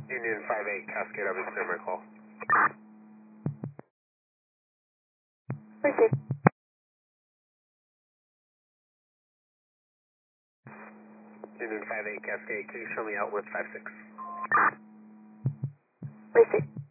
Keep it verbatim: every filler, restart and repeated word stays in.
Union five eight, Cascade, I'll be clear my call. Received. Union five eight, Cascade, can you show me out with five six? Received.